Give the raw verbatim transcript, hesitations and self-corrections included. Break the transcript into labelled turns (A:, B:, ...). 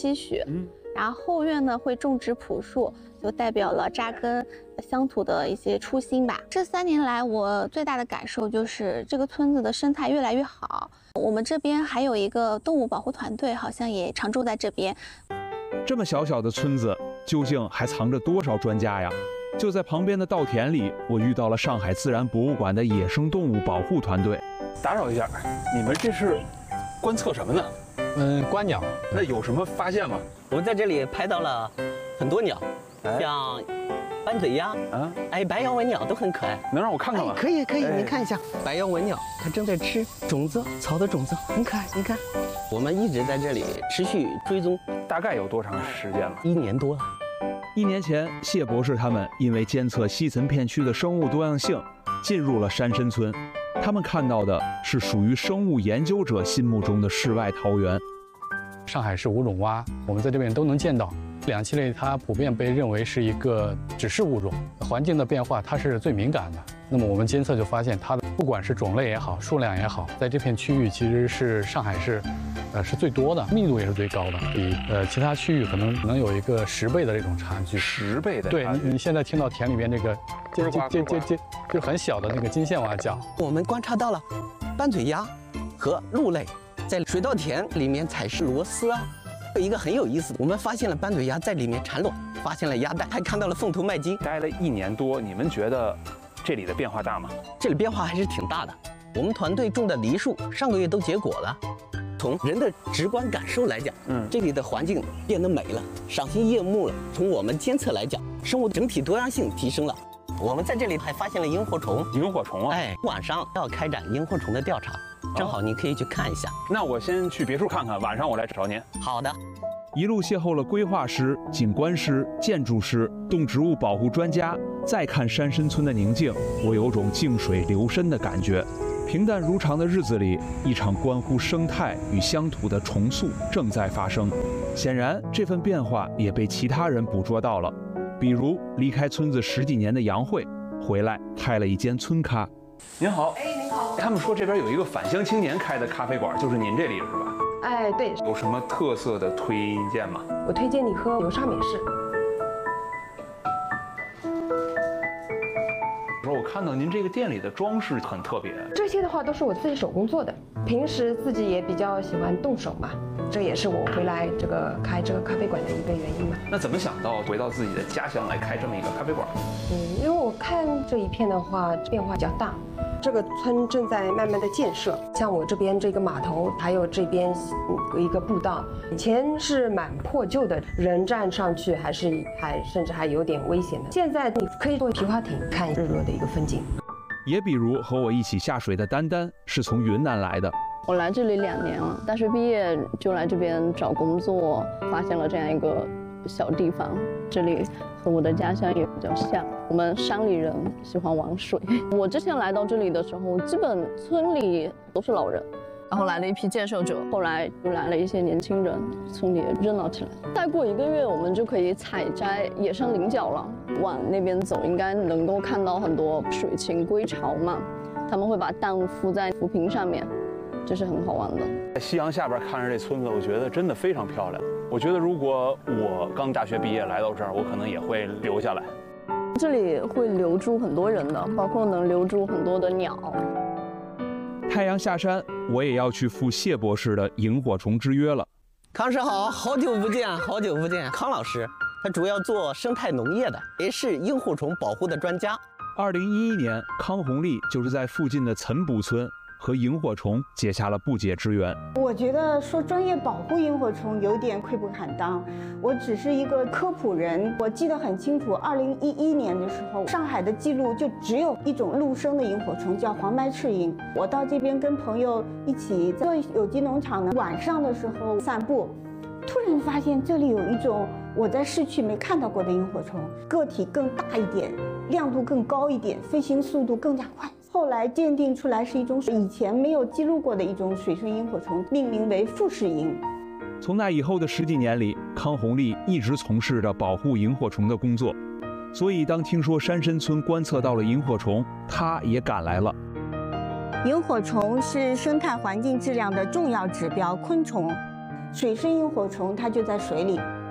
A: 期许。嗯。然后后院呢会种植朴树，就代表了扎根乡土的一些初心吧。这三年来，我最大的感受就是这个村子的生态越来越好。我们这边还有一个动物保护团队，好像也常住在这边。
B: 这么小小的村子，究竟还藏着多少专家呀？就在旁边的稻田里，我遇到了上海自然博物馆的野生动物保护团队。
C: 打扰一下，你们这是观测什么呢？
D: 嗯，观鸟。
C: 那有什么发现吗？
E: 我们在这里拍到了很多鸟，哎、像斑嘴鸭啊，哎，白腰文鸟都很可爱。
C: 能让我看看吗？
E: 哎、可以，可以，哎、您看一下白腰文鸟，它正在吃种子，草的种子，很可爱。你看，我们一直在这里持续追踪，
C: 大概有多长时间了？
E: 一年多了。
B: 一年前，谢博士他们因为监测西岑片区的生物多样性，进入了山参村。他们看到的是属于生物研究者心目中的世外桃源。
D: 上海市五种蛙，我们在这边都能见到。两栖类它普遍被认为是一个指示物种，环境的变化它是最敏感的。那么我们监测就发现，它的不管是种类也好，数量也好，在这片区域其实是上海市，呃是最多的，密度也是最高的，比呃其他区域可能能有一个十倍的这种差距。
C: 十倍的差距。
D: 对，你你现在听到田里面这个尖尖尖尖尖，就很小的那个金线蛙叫。
E: 我们观察到了斑嘴鸭和鹿类在水稻田里面采食螺丝啊。有一个很有意思，我们发现了斑嘴鸭在里面产卵，发现了鸭蛋，还看到了凤头麦鸡。
C: 待了一年多，你们觉得这里的变化大吗？
E: 这里变化还是挺大的。我们团队种的梨树上个月都结果了。从人的直观感受来讲，嗯，这里的环境变得美了，赏心悦目了。从我们监测来讲，生物整体多样性提升了。我们在这里还发现了萤火虫。
C: 萤火虫啊！
E: 哎，晚上要开展萤火虫的调查。正好你可以去看一下。
C: 那我先去别墅看看，晚上我来找您。
E: 好的。
B: 一路邂逅了规划师、景观师、建筑师、动植物保护专家，再看山参村的宁静，我有种静水流深的感觉。平淡如常的日子里，一场关乎生态与乡土的重塑正在发生。显然，这份变化也被其他人捕捉到了，比如离开村子十几年的杨慧，回来开了一间村咖。
C: 您好。哎，您好。他们说这边有一个返乡青年开的咖啡馆，就是您这里是吧？
F: 哎，对。
C: 有什么特色的推荐吗？
F: 我推荐你喝流沙美式。
C: 说我看到您这个店里的装饰很特别。
F: 这些的话都是我自己手工做的，平时自己也比较喜欢动手嘛，这也是我回来这个开这个咖啡馆的一个原因嘛。
C: 那怎么想到回到自己的家乡来开这么一个咖啡馆？
F: 嗯，因为我看这一片的话变化比较大。这个村正在慢慢的建设，像我这边这个码头，还有这边一个步道，以前是蛮破旧的，人站上去还是还甚至还有点危险的。现在你可以坐皮划艇看日落的一个风景。
B: 也比如和我一起下水的丹丹是从云南来的。
G: 我来这里两年了，大学毕业就来这边找工作，发现了这样一个小地方，这里和我的家乡也比较像。我们山里人喜欢玩水。我之前来到这里的时候，基本村里都是老人，然后来了一批建设者，后来又来了一些年轻人，村里也热闹起来。再过一个月，我们就可以采摘野生菱角了。往那边走，应该能够看到很多水禽归巢嘛，他们会把蛋孵在浮萍上面，这是很好玩的。
C: 在夕阳下边看着这村子，我觉得真的非常漂亮。我觉得如果我刚大学毕业来到这儿，我可能也会留下来。
G: 这里会留住很多人的，包括能留住很多的鸟。
B: 太阳下山，我也要去赴谢博士的萤火虫之约了。
E: 康师好，好久不见，好久不见。康老师，他主要做生态农业的，也是萤火虫保护的专家。
B: 二零一一年，康红丽就是在附近的岑补村和萤火虫结下了不解之缘。
H: 我觉得说专业保护萤火虫有点愧不坦当，我只是一个科普人。我记得很清楚，二零一一年的时候，上海的记录就只有一种陆生的萤火虫，叫黄白翅萤。我到这边跟朋友一起做有机农场呢，晚上的时候散步，突然发现这里有一种我在市区没看到过的萤火虫，个体更大一点，亮度更高一点，飞行速度更加快。后来鉴定出来是一种以前没有记录过的一种水生萤火虫，命名为富士萤。
B: 从那以后的十几年里，康红丽一直从事着保护萤火虫的工作，所以当听说山参村观测到了萤火虫，她也赶来了。
H: 萤火虫是生态环境质量的重要指标昆虫， 水生萤火虫它就在水里。